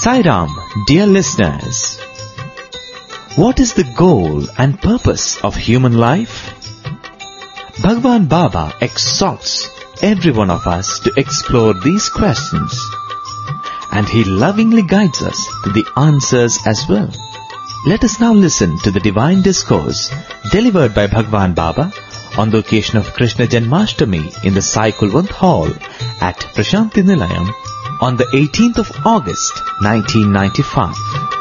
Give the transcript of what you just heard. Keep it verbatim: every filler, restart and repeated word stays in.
Sai Ram, dear listeners. What is the goal and purpose of human life? Bhagwan Baba exhorts every one of us to explore these questions, and he lovingly guides us to the answers as well. Let us now listen to the divine discourse delivered by Bhagwan Baba on the occasion of Krishna Janmashtami in the Sai Kulwant Hall at Prashanti Nilayam on the eighteenth of August nineteen ninety-five.